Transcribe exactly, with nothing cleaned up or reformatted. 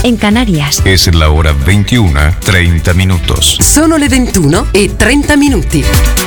en Canarias. Es la hora veintiuna, treinta minutos. Sono le ventuno e trenta minuti.